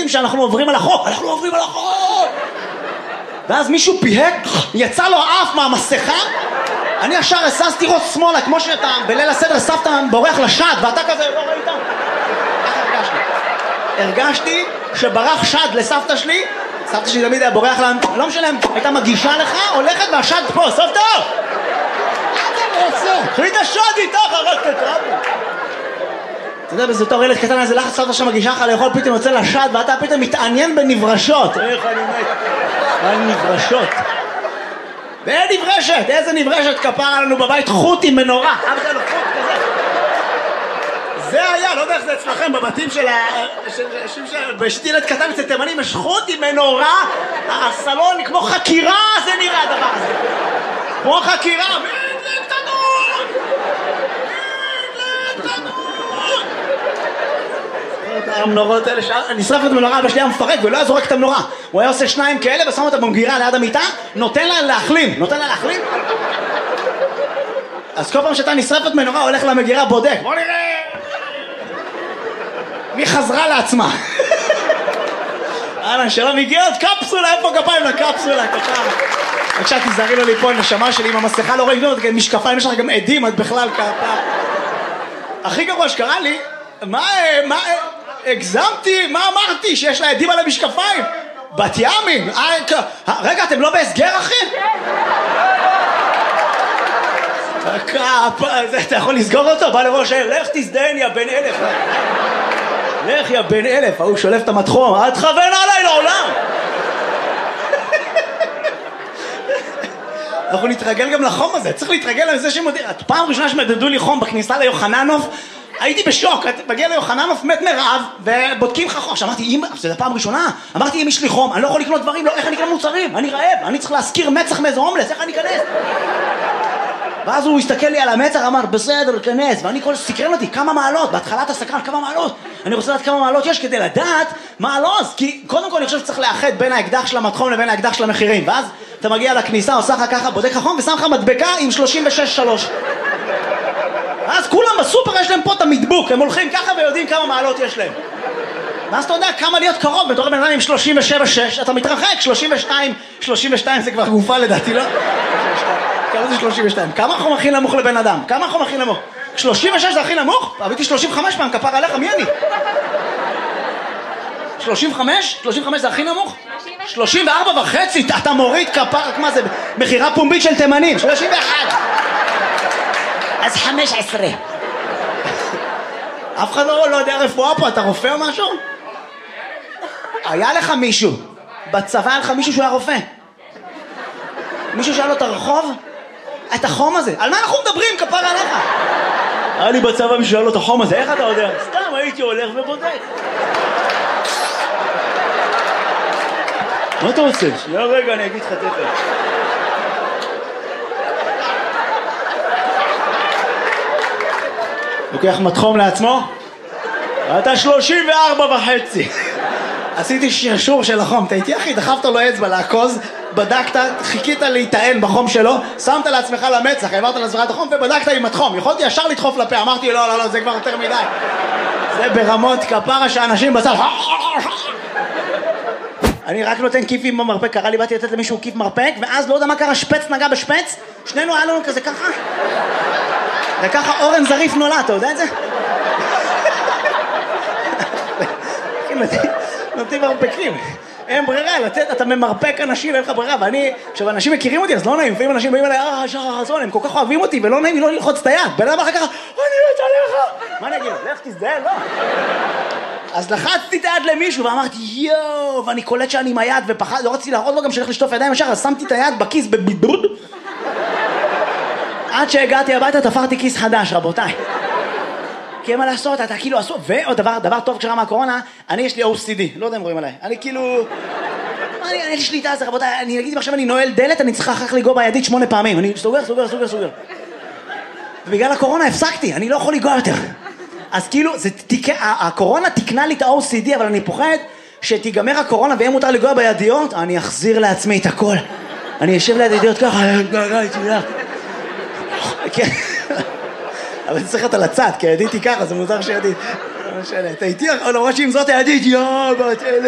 מרגישים שאנחנו עוברים על החוק, אנחנו עוברים על החוק. ואז מישהו פיהק, יצא לו האף מהמסכה, אני ישר הססתי ראש שמאלה, כמו שאתה בליל הסדר סבתא בורח לשד, ואתה כזה לא ראית. ככה הרגשתי שברח שד לסבתא שלי, סבתא שלי תמיד היה בורח לה, לא משנה, הייתה מגישה לך, הולכת והשד פה, סבתא! חליט השד איתך, רק תתרבו. אתה יודע, בתור ילד קטן איזה לחץ סבתא שמגישה לך לאכול, פתאום יוצא לשד, ואתה פתאום מתעניין בנברשות. איך אני מת? על נברשות. ואין נברשת, איזה נברשת כפרה לנו בבית, חוט עם מנורה. אבא לו חוט כזה. זה היה, לא יודע איך זה אצלכם, בבתים של בשתי ילד קטן אצל תימנים, יש חוט עם מנורה, הסלון כמו חקירה, זה נראה הדבר הזה. כמו חקירה, מדלק תנור! מדלק תנור! המנורות האלה, נשרף את המנורה, אבא שלי היה מפרק ולא היה זורק את המנורה. הוא היה עושה שניים כאלה ושם אותה במגירה ליד המיטה, נותן לה להחלים. אז כל פעם שאתה נשרפת מנורה, הולך למגירה, בודק. בוא נראה! מי חזרה לעצמה? שלום, הגיע עוד קפסולה, איפה כפיים לקפסולה, כפיים. בבקשה, תזהרי לו ליפול, נשמה שלי, עם המסכה לא רואים, משקפיים, יש לך גם עדים, את בכלל כפיים. הכי גרוע שקרה לי, הגזמתי, מה אמרתי? שיש לה עדים על המשקפיים? בת ימים? רגע, אתם לא בהסגר, אחי? אתה יכול לסגור אותו? בא לראש העיר, לך תזדיין, יא בן 1000. לך, יא בן 1000, הוא שולף את המתחום, אל תכוון עליי לעולם. אנחנו נתרגל גם לחום הזה, צריך להתרגל לזה שמודיע. פעם ראשונה שמדדו לי חום בכניסה ליוחננוף, הייתי בשוק, מגיע ליוחננוף, מת מרעב, ובודקים לך חום. אמרתי, זה פעם ראשונה, אמרתי, אם יש לי חום, אני לא יכול לקנות דברים, איך אני אקנה מוצרים? אני רעב, אני צריך להזכיר מצח מאיזה הומלס, איך אני אכנס? ואז הוא הסתכל לי על המצח, אמר, בסדר, כנס, ואני כל סקרן אותי, כמה מעלות, בהתחלת הסקרן, כמה מעלות, אני רוצה לדעת כמה מעלות יש כדי לדעת מה הלוז, כי קודם כל אני חושב שצריך לאחד בין האקדח של המתחום לבין האקדח של המחירים, ואז אתה מגיע לכניסה, עושה לך ככה, בודק לך חום, ושם לך מדבקה עם 36.3. אז כולם בסופר יש להם פה את המדבוק, הם הולכים ככה ויודעים כמה מעלות יש להם. ואז אתה יודע כמה להיות קרוב, בתור בן אדם עם 37.6, אתה מתרחק, 32 זה כבר גופה לדעתי, לא? כמה זה 32? כמה החום הכי נמוך לבן אדם? כמה החום הכי נמוך? 36 זה הכי נמוך? הייתי 35 פעם, כפר עליך, מי אני? 35? 35 זה הכי נמוך? 34.5, אתה מוריד כפר, מה זה? מחירה פומבית של תימנים, 31. אז 15. אף אחד לא יודע רפואה פה, אתה רופא או משהו? היה לך מישהו, בצבא היה לך מישהו שהוא היה רופא. מישהו שהיה לו את הרחוב? את החום הזה, על מה אנחנו מדברים, כפר עליך? היה לי בצבא מישהו שהיה לו את החום הזה, איך אתה יודע? סתם הייתי הולך ובודק. מה אתה רוצה? שנייה רגע, אני אגיד לך תכף. לוקח מתחום לעצמו? אתה 34.5. עשיתי שרשור של החום, אתה איתי אחי, דחפת לו אצבע לעקוז, בדקת, חיכית להיטען בחום שלו, שמת לעצמך למצח, העברת לעצמך את החום ובדקת עם התחום. יכולתי ישר לדחוף לפה, אמרתי לא, זה כבר יותר מדי. זה ברמות כפרה שאנשים בצד. אני רק נותן כיפים במרפק, קרה לי, באתי לתת למישהו כיף מרפק, ואז לא יודע מה קרה, שפץ נגע בשפץ, שנינו היה לנו כזה ככה. וככה אורן זריף נולד, אתה יודע את זה? נותנים מרפקים, אין ברירה, לתת, אתה ממרפק אנשים, אין לך ברירה, ואני, עכשיו אנשים מכירים אותי, אז לא נעים, לפעמים אנשים באים אליי, שחר חסון, הם כל כך אוהבים אותי, ולא נעים לי לא ללחוץ את היד, בן אדם אחר ככה, אני מת עליך, מה אני אגיד? לך תזדהה, לא. אז לחצתי את היד למישהו, ואמרתי, יואו, ואני קולט שאני עם היד, ופחד, לא רציתי להראות לו גם שהלך לשטוף ידיים ישר, אז שמתי את היד בכיס בבידוד, עד שהגעתי הביתה, תפרתי כיס חדש, רבותיי. כי מה לעשות, אתה כאילו עשו, ועוד דבר טוב כשרה מהקורונה, יש לי OCD, לא יודע אם רואים עליי, אני כאילו, אין לי שליטה על זה, רבותיי, אני אגיד עכשיו אני נועל דלת, אני צריך אחר לגוע בידית 8 פעמים, אני סוגר. ובגלל הקורונה הפסקתי, אני לא יכול לגוע יותר. אז כאילו, הקורונה תקנה לי את ה-OCD, אבל אני פוחד שתיגמר הקורונה ויהיה מותר לגוע בידיות, אני אחזיר לעצמי את הכל. אני אשב ליד ידיות ככה, כן. אבל צריך להיות על הצד, כי הידיתי ככה, זה מוזר שידית. אתה איתי, למרות שאם זאת הידית, בת